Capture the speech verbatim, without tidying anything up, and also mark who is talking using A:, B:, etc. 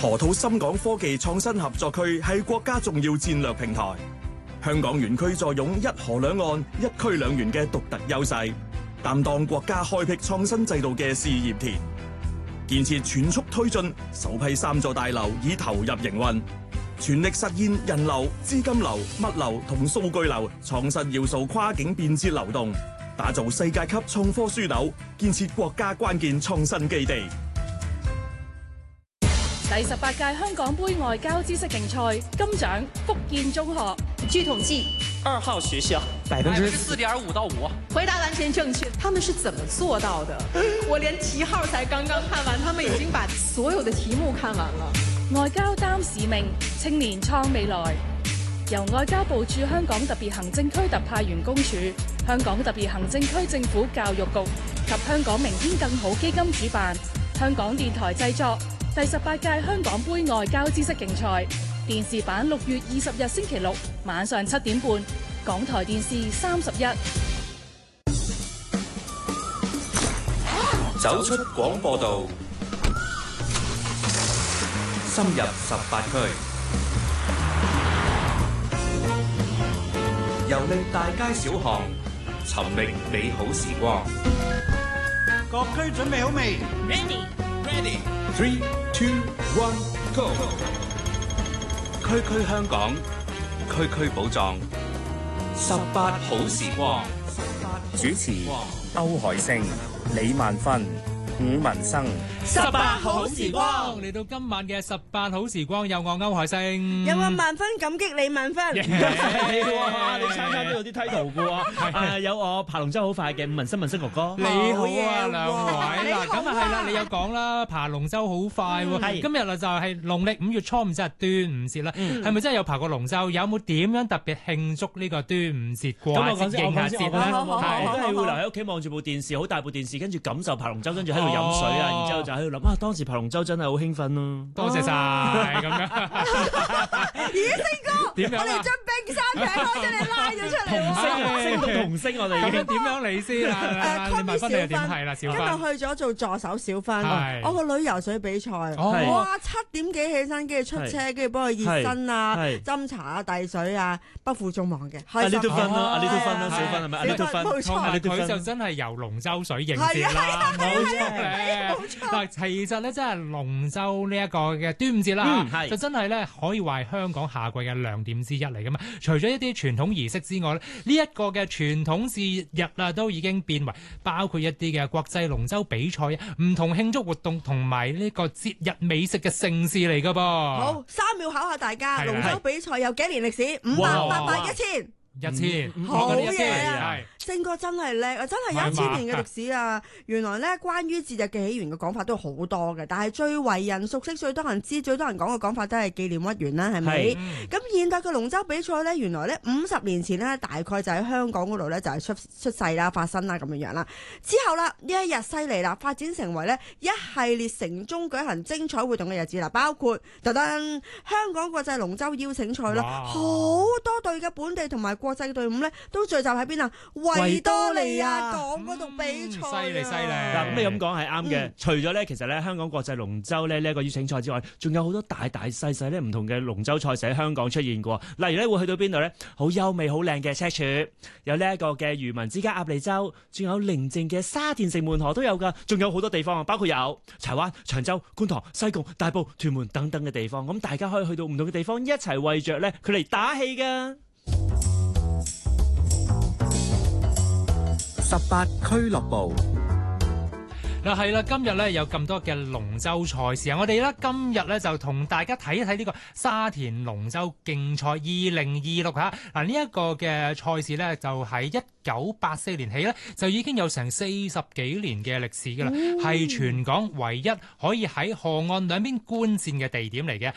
A: 河套深港科技創新合作區係國家重要戰略平台，香港園區坐擁一河兩岸、一區兩園嘅獨特優勢，擔當國家開闢創新制度嘅試驗田。建設全速推進，首批三座大樓已投入營運，全力實現人流、資金流、物流同數據流創新要素跨境便捷流動，打造世界級創科樞紐，建設國家關鍵創新基地。
B: 第十八屆香港杯外交知識競賽金獎福建中學。
C: 據統計，
D: 二號學校
E: 百分之
D: 四點五到五。
C: 回答完全正確。他們是怎麼做到的？我連題號才剛剛看完，他們已經把所有的題目看完了。
B: 外交擔使命，青年創未來。由外交部駐香港特別行政區特派員公署、香港特別行政區政府教育局及香港明天更好基金主辦，香港電台製作第十八屆香港杯外交知識競賽電視版，六月二十日星期六晚上七點半，港台電視三十一。
F: 走出廣播道，深入十八區，遊歷大街小巷，尋覓美好時光。
G: 各區準備好未
D: Ready, ready.
F: Three, two, one, go！ 區區香港，區區寶藏，十八好時光。
H: 主持歐海星、李萬芬、伍文生。
I: 十八好時光嚟到今晚嘅十八好時光，有我歐海星，
J: 有我萬分感激李萬芬。
K: 係喎，你參加都有啲 title 嘅喎。誒，有我爬龍舟好快嘅伍文生文生哥哥。
I: 你好啊，兩位嗱，咁啊係啦，你有講啦，爬龍舟好快喎。今日啊就係農曆五月初五，即係端午節啦。係咪真係有爬過龍舟？有冇點樣特別慶祝呢個端午節過節應下節咧？
K: 我都係會留喺屋企望住部電視，好大部電視，跟住感受爬龍舟，跟住喺度飲水啊，然之後就喺度諗啊，當時爬龍舟真係好興奮咯。
I: 多謝晒咁樣。
J: 咦，星哥，
I: 點樣
J: 我哋將冰山劈開將你拉咗出嚟。
K: 童星，升到童星，我哋已經
I: 點樣嚟先啦？誒，你問翻你又點係啦？小芬
J: 今日去咗做助手小芬，我個女游水比賽，哇，七點幾起身，跟住出車，跟住幫佢熱身啊、斟茶啊、遞水啊，不負眾望嘅。
K: 阿呢都分啦，阿呢都分啦，小芬係咪？阿呢都分，
I: 佢就真係游龍舟水迎節啦，冇錯咧。嗱，其實咧真係龍舟呢一個嘅端午節啦，嗯、就真係咧可以話係香港夏季嘅亮點之一嚟噶嘛。除咗一啲傳統儀式之外咧，呢、這、一個嘅傳統節日啊，都已經變為包括一啲嘅國際龍舟比賽、唔同慶祝活動同埋呢個節日美食嘅盛事嚟噶噃。
J: 好，三秒考下大家，龍舟比賽有幾年歷史？五百、八百、一千。
I: 一千，
J: 好嘢啊！星哥真係叻啊，真係有一千年嘅歷史啊！原來咧，關於節日嘅起源嘅講法都好多嘅，但係最為人熟悉、最多人知、最多人講嘅講法都係紀念屈原啦，係咪？咁、嗯、現代嘅龍舟比賽咧，原來咧五十年前咧，大概就喺香港嗰度咧就係出出世啦、發生啦咁樣樣啦。之後啦，呢一日犀利啦，發展成為咧一系列城中舉行精彩活動嘅日子啦，包括特登香港國際龍舟邀請賽啦，好多隊嘅本地同埋國際隊伍咧都聚集喺邊啊？維多利亞港嗰度比賽啊！
I: 犀利犀利！
K: 嗱，咁你咁講係啱嘅。除咗咧，其實咧香港國際龍舟咧呢一個邀請賽之外，仲有好多大大細細咧唔同嘅龍舟賽事喺香港出現過。例如咧會去到邊度咧？好優美、好靚嘅赤柱，有呢一個嘅漁民之家鴨脷洲，仲有寧靜嘅沙田城門河都有㗎。仲有好多地方啊，包括有柴灣、長洲、觀塘、西貢、大埔、屯門等等嘅地方。咁大家可以去到唔同嘅地方一齊為着咧佢嚟打氣㗎。
H: 十八俱樂部
I: 嗱係啦，今日咧有咁多嘅龍舟賽事啊！我哋咧今日咧就同大家睇一睇呢個沙田龍舟競賽二零二六嚇嗱，呢一個嘅賽事咧就喺一九八四年起咧就已經有成四十幾年嘅歷史㗎啦，係、嗯、全港唯一可以喺河岸兩邊觀戰嘅地點嚟嘅。